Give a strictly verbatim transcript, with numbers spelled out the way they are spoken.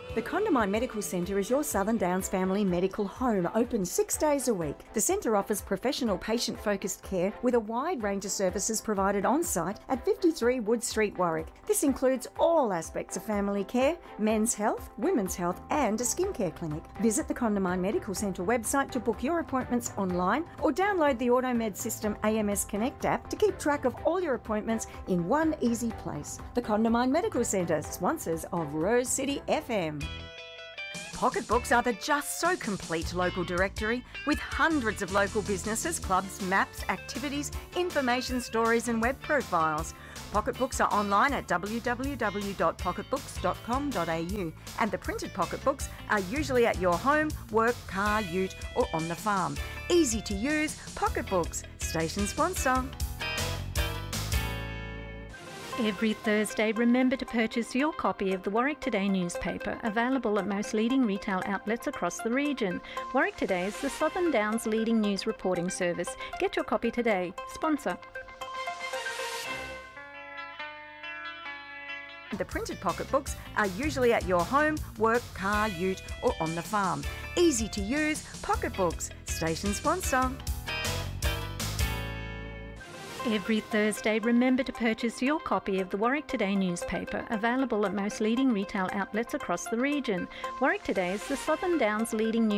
The Condamine Medical Centre is your Southern Downs family medical home, open six days a week. The centre offers professional patient-focused care with a wide range of services provided on-site at fifty-three Wood Street, Warwick. This includes all aspects of family care, men's health, women's health and a skincare clinic. Visit the Condamine Medical Centre website to book your appointments online or download the AutoMed System A M S Connect app to keep track of all your appointments in one easy place. The Condamine Medical Centre, sponsors of Rose City F M. Pocketbooks are the just so complete local directory with hundreds of local businesses, clubs, maps, activities, information, stories and web profiles. Pocketbooks are online at w w w dot pocketbooks dot com dot a u and the printed pocketbooks are usually at your home, work, car, ute or on the farm. Easy to use, Pocketbooks, station sponsor. Every Thursday, remember to purchase your copy of the Warwick Today newspaper, available at most leading retail outlets across the region. Warwick Today is the Southern Downs' leading news reporting service. Get your copy today. Sponsor. The printed pocketbooks are usually at your home, work, car, ute or on the farm. Easy to use, Pocketbooks, station sponsor. Every Thursday, remember to purchase your copy of the Warwick Today newspaper, available at most leading retail outlets across the region. Warwick Today is the Southern Downs' leading news